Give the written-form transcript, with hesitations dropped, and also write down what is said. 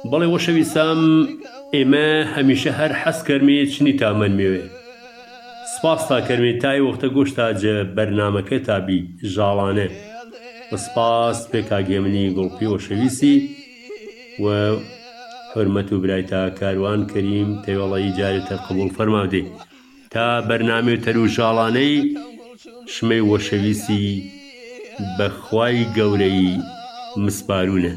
بەڵێ وەشەویستان ئێمە هەمیشە هەر حەز کەرمێ چنی تامەنمێوێ سپاس تا کەرمێ تای وەختە گۆشتا جە بەرنامەکە تابی ژاڵانە سپاس پێ کاگێمنی گوڵپی وەشەویستی و حرمەت و برایتا کاروان کەریم تێوەڵی جارێتە قبول فەرماودێ تا بەرنامێ تەر و ژاڵانەی شمەی وەشەویستی بەخوای گەورەی مسپارونە